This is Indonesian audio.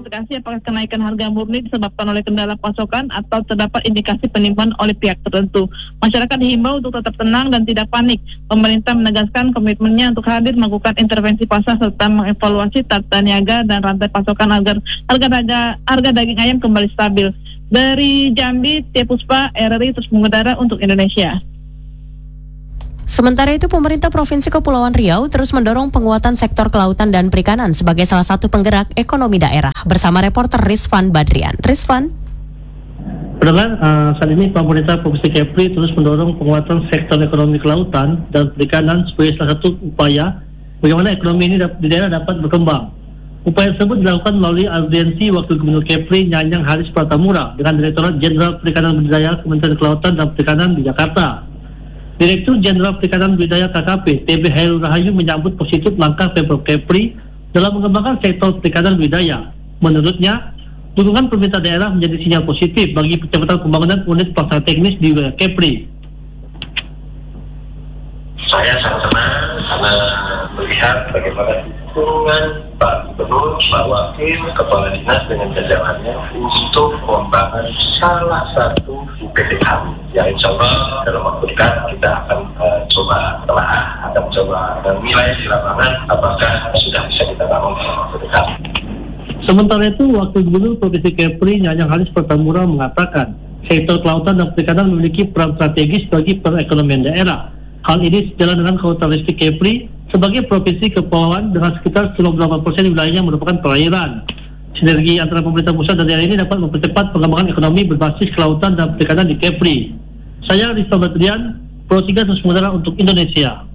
klarifikasi apakah kenaikan harga murni disebabkan oleh kendala pasokan atau terdapat indikasi penipuan oleh pihak tertentu. Masyarakat dihimbau untuk tetap tenang dan tidak panik. Pemerintah menegaskan komitmennya untuk hadir melakukan intervensi pasar serta mengevaluasi tata niaga dan rantai pasokan agar harga daging ayam kembali stabil. Dari Jambi, Tia Puspa, RRI terus mengudara untuk Indonesia. Sementara itu, pemerintah Provinsi Kepulauan Riau terus mendorong penguatan sektor kelautan dan perikanan sebagai salah satu penggerak ekonomi daerah. Bersama reporter Rizvan Badrian. Rizvan. Pendengar, saat ini pemerintah Provinsi Kepri terus mendorong penguatan sektor ekonomi kelautan dan perikanan sebagai salah satu upaya bagaimana ekonomi ini di daerah dapat berkembang. Upaya tersebut dilakukan melalui audiensi Wakil Gubernur Kepri Nyanyang Haris Pratamura dengan Direktorat Jenderal Perikanan Budidaya Kementerian Kelautan dan Perikanan di Jakarta. Direktur Jenderal Perikanan Budidaya KKP, TB Hairul Rahayu menyambut positif langkah Pemprov Kepri dalam mengembangkan sektor perikanan budidaya. Menurutnya, dukungan pemerintah daerah menjadi sinyal positif bagi percepatan pembangunan unit pelaksana teknis di wilayah Kepri. Saya sangat senang karena melihat bagaimana dukungan Pak Gubernur, Pak Wakil, Kepala Dinas dengan jajarannya untuk pengembangan salah satu UPT kami. Ya, insya Allah dalam waktu dekat kita akan coba menilai di lapangan apakah sudah bisa kita bangun dalam waktu dekat. Sementara itu, Wakil Gubernur Provinsi Kepri Nyanyang Haris Pratamura mengatakan sektor kelautan dan perikanan memiliki peran strategis bagi perekonomian daerah. Hal ini sejalan dengan karakteristik Kepri sebagai provinsi kepulauan dengan sekitar 98% wilayahnya merupakan perairan. Sinergi antara pemerintah pusat dan daerah ini dapat mempercepat pengembangan ekonomi berbasis kelautan dan perikanan di Kepri. Saya Rizvan Badrian, Pro 3 terus mengudara untuk Indonesia.